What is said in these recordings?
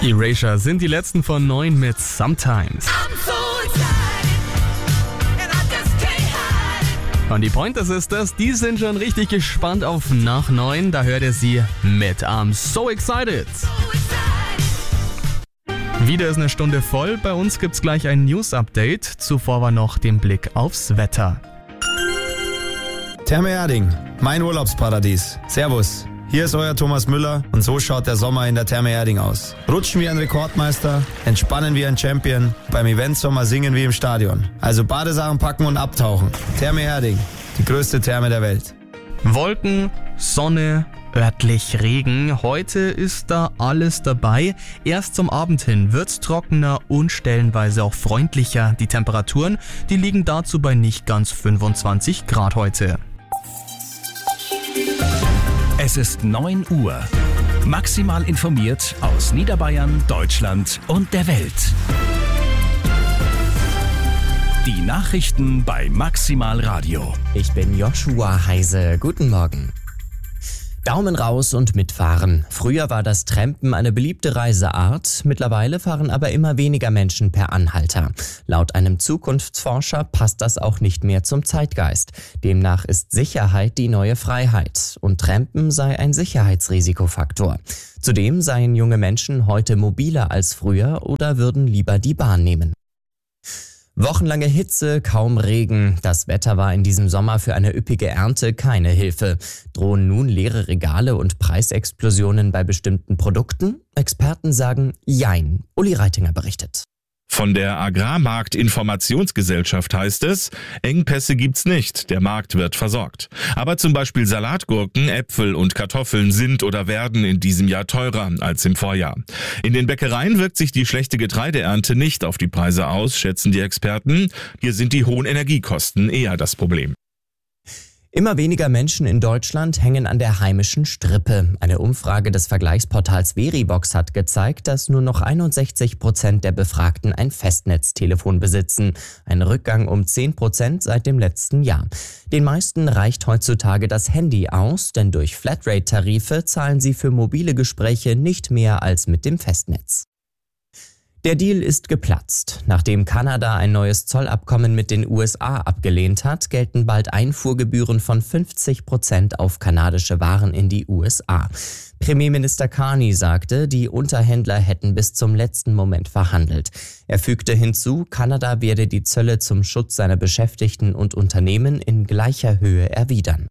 Erasure sind die letzten von 9 mit Sometimes. Und die Pointer Sisters, die sind schon richtig gespannt auf nach 9. Da hört ihr sie mit I'm So Excited. Wieder ist eine Stunde voll. Bei uns gibt's gleich ein News-Update. Zuvor war noch den Blick aufs Wetter. Therme Erding, mein Urlaubsparadies. Servus, hier ist euer Thomas Müller und so schaut der Sommer in der Therme Erding aus. Rutschen wie ein Rekordmeister, entspannen wie ein Champion, beim Eventsommer singen wie im Stadion. Also Badesachen packen und abtauchen. Therme Erding, die größte Therme der Welt. Wolken, Sonne, örtlich Regen. Heute ist da alles dabei. Erst zum Abend hin wird's trockener und stellenweise auch freundlicher. Die Temperaturen, die liegen dazu bei nicht ganz 25 Grad heute. Es ist 9 Uhr. Maximal informiert aus Niederbayern, Deutschland und der Welt. Die Nachrichten bei Maximal Radio. Ich bin Joshua Heise. Guten Morgen. Daumen raus und mitfahren. Früher war das Trampen eine beliebte Reiseart, mittlerweile fahren aber immer weniger Menschen per Anhalter. Laut einem Zukunftsforscher passt das auch nicht mehr zum Zeitgeist. Demnach ist Sicherheit die neue Freiheit und Trampen sei ein Sicherheitsrisikofaktor. Zudem seien junge Menschen heute mobiler als früher oder würden lieber die Bahn nehmen. Wochenlange Hitze, kaum Regen. Das Wetter war in diesem Sommer für eine üppige Ernte keine Hilfe. Drohen nun leere Regale und Preisexplosionen bei bestimmten Produkten? Experten sagen Jein. Uli Reitinger berichtet. Von der Agrarmarktinformationsgesellschaft heißt es, Engpässe gibt's nicht, der Markt wird versorgt. Aber zum Beispiel Salatgurken, Äpfel und Kartoffeln sind oder werden in diesem Jahr teurer als im Vorjahr. In den Bäckereien wirkt sich die schlechte Getreideernte nicht auf die Preise aus, schätzen die Experten. Hier sind die hohen Energiekosten eher das Problem. Immer weniger Menschen in Deutschland hängen an der heimischen Strippe. Eine Umfrage des Vergleichsportals Verivox hat gezeigt, dass nur noch 61% der Befragten ein Festnetztelefon besitzen. Ein Rückgang um 10% seit dem letzten Jahr. Den meisten reicht heutzutage das Handy aus, denn durch Flatrate-Tarife zahlen sie für mobile Gespräche nicht mehr als mit dem Festnetz. Der Deal ist geplatzt. Nachdem Kanada ein neues Zollabkommen mit den USA abgelehnt hat, gelten bald Einfuhrgebühren von 50% auf kanadische Waren in die USA. Premierminister Carney sagte, die Unterhändler hätten bis zum letzten Moment verhandelt. Er fügte hinzu, Kanada werde die Zölle zum Schutz seiner Beschäftigten und Unternehmen in gleicher Höhe erwidern.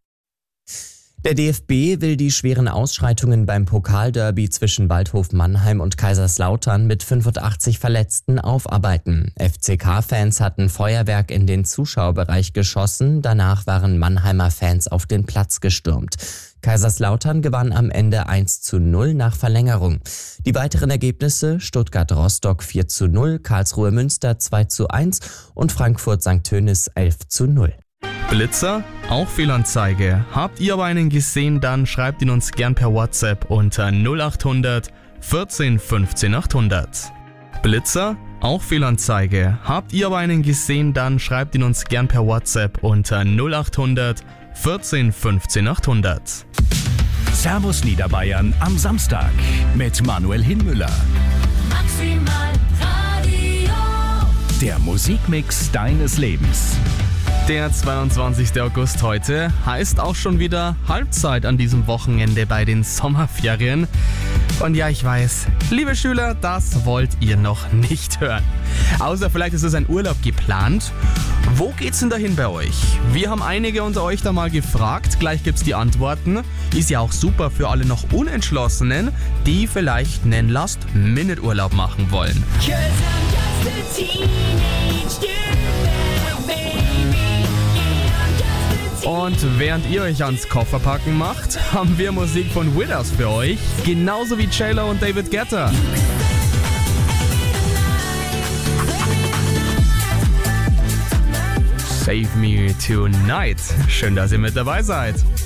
Der DFB will die schweren Ausschreitungen beim Pokalderby zwischen Waldhof Mannheim und Kaiserslautern mit 85 Verletzten aufarbeiten. FCK-Fans hatten Feuerwerk in den Zuschauerbereich geschossen, danach waren Mannheimer Fans auf den Platz gestürmt. Kaiserslautern gewann am Ende 1:0 nach Verlängerung. Die weiteren Ergebnisse: Stuttgart-Rostock 4:0, Karlsruhe-Münster 2:1 und Frankfurt-St. Tönis 11:0. Blitzer, auch Fehlanzeige. Habt ihr aber einen gesehen, dann schreibt ihn uns gern per WhatsApp unter 0800 14 15 800. Blitzer, auch Fehlanzeige. Habt ihr aber einen gesehen, dann schreibt ihn uns gern per WhatsApp unter 0800 14 15 800. Servus Niederbayern am Samstag mit Manuel Hinmüller. Maximal Radio. Der Musikmix deines Lebens. Der 22. August heute heißt auch schon wieder Halbzeit an diesem Wochenende bei den Sommerferien. Und ja, ich weiß, liebe Schüler, das wollt ihr noch nicht hören. Außer vielleicht ist es ein Urlaub geplant. Wo geht's denn dahin bei euch? Wir haben einige unter euch da mal gefragt, gleich gibt's die Antworten. Ist ja auch super für alle noch Unentschlossenen, die vielleicht einen Last-Minute-Urlaub machen wollen. Und während ihr euch ans Kofferpacken macht, haben wir Musik von Withers für euch, genauso wie J-Lo und David Guetta. Save Me Tonight. Schön, dass ihr mit dabei seid.